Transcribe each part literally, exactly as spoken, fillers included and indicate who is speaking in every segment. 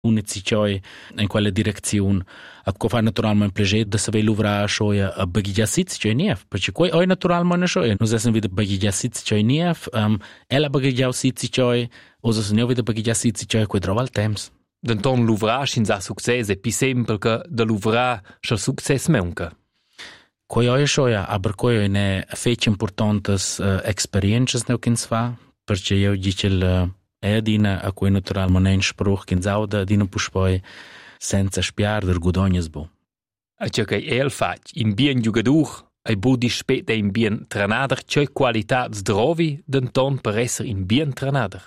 Speaker 1: unici cioi in quella direzione. A co fa naturalmente piacere da saper lavorare a a bagiglia sitz cioi nief, perché coi oi naturalmente scho, e nos essen wieder bagiglia sitz cioi nief, um, ella bagiglia sitz cioi, osa se ne wieder bagiglia sitz cioi quei trova al temps.
Speaker 2: Denton l'uvrar sin sa success è più semplice che da l'uvrar schal success meunca.
Speaker 1: Coi oi scho ja, aber coi ne fece importantes uh, experiences neu kins fa, perché io dice il è dina a cui naturalmente un spruch che zauda dina puspoi senza spiarder gudognes bo.
Speaker 2: A ciò che el fac in bien giugador ai bu dispet in bien trenader c'è qualità zdrovi denton per essere in bien trenader.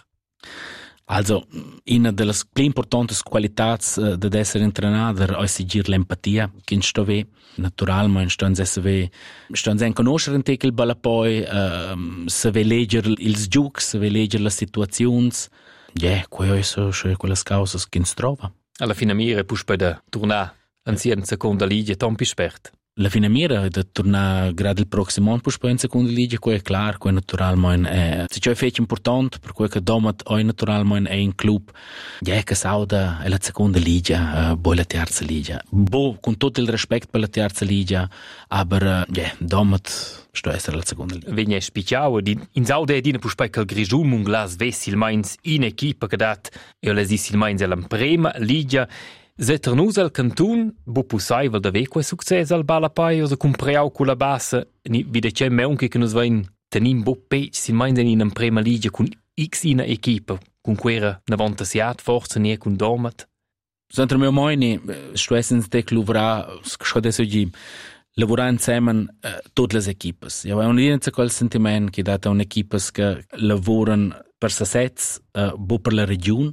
Speaker 1: Also, una delle più importanti qualità uh, di essere entrenader è sigir l'empatia, che sto ve naturalmente sto in se ve sto in conoscere te che il balla poi uh, se ve leggere ils giucs, se ve leggere le situazioni, yeah, quello sono quelle cause che si trova.
Speaker 2: Alla fine mire puspe da tornare in seconda liga tom più spert.
Speaker 1: La fine mira da tornare grad il prossimo anno poi in seconda liga, quello è chiaro, quello naturalmente è se c'è fece importante per quello che domat oi naturalmente è in club, ja che sauda è la seconda liga, uh, poi la terza liga. Bo con tutto il rispetto per la terza liga, aber ja uh, domat sto essere la seconda liga.
Speaker 2: Vegna spiciao di in sauda di puspe che il Grigiun Munglas vessil Mainz in equipa che dat e la sil Mainz alla prima liga. Se ternus al cantun, bu possibile da ve quel successo al balapai o se compreau con la bassa, ni vide c'è meunche che nos vain tenim bu pech si mainz in una prima liga con x ina equipa, con quera navanta siat forza nie con domat.
Speaker 1: Sentra mio moini, sto essens de cluvra, scode so gi lavorare insieme uh, tutte le equipes. Io ho un quel sentimento che data un'equipes che lavorano per se sets, uh, bu per la regione,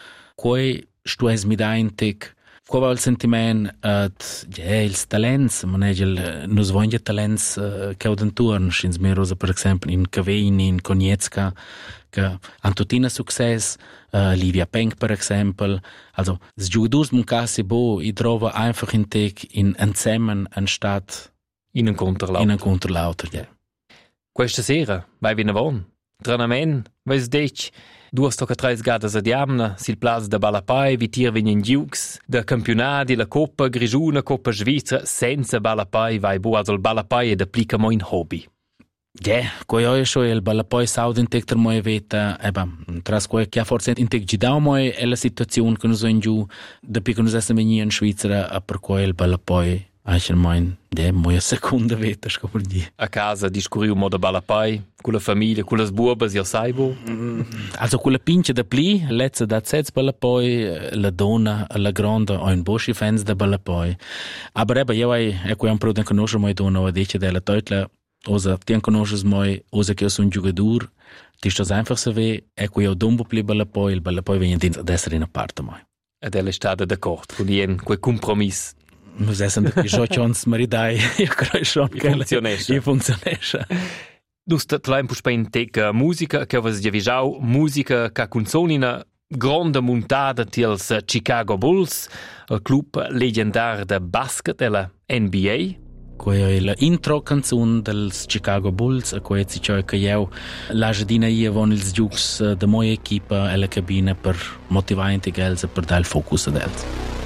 Speaker 1: poi sto es mi da in tek qual il sentiment at ja ils talents manegel nus voglia talents uh, che od turn schins mir rosa per esempio in Cavein in Konietzka che Antotina success uh, Livia Penk per esempio also s jugadors mun casi bo I trova einfach in tek in ensemmen anstatt
Speaker 2: in un controlauter
Speaker 1: in un controlauter ja
Speaker 2: questa sera vai vi navon tranament vais dech Duas tocca tre gadas a diamna, sil plaza da Balapai, vitir vegnin giux, da campionati, la Coppa Grigiuna, Coppa Svizzera, senza Balapai vai bo, also il Balapai ed applica mo in hobby.
Speaker 1: Ja, yeah, coi oi scho il Balapai saud in tecter moi veta, eba, tras coi che forse in tec gidau moi è la situazione che nos in giù, da più che nos esse vegni in Svizzera, a per coi il Balapai Aichen mein, de moja seconda veta, sco per di.
Speaker 2: A casa discuriu mo da Balapai, con la famiglia, con le buobas, io saibo?
Speaker 1: Mm, also con la pince da pli, lezza da zez Balapai, la donna, la grande, ho un boschi fans da Balapai. Aber eba, io hai, ecco, un pro den conosce moi donna, o dice della teutla, osa, ti conosces moi, osa che io sono un giocatore, ti sto einfach se ve, ecco, io dombo pli Balapai, il Balapai viene ad essere in parte moi.
Speaker 2: Ed ella è stata d'accordo con ien, quel compromesso.
Speaker 1: Nos essen da jo chons maridai, io credo schon
Speaker 2: che funzionesce.
Speaker 1: Che funzionesce.
Speaker 2: Dus te tlaim puspein tec musica, che avas giavisau, musica ca consonina grande montata tils Chicago Bulls, il club legendar de basket della N B A.
Speaker 1: Quella è la intro canzone dels Chicago Bulls, a cui si dice che io la giardina io con ils giucs de moja equipa e la cabina per motivare i gels e per dare il focus ad els.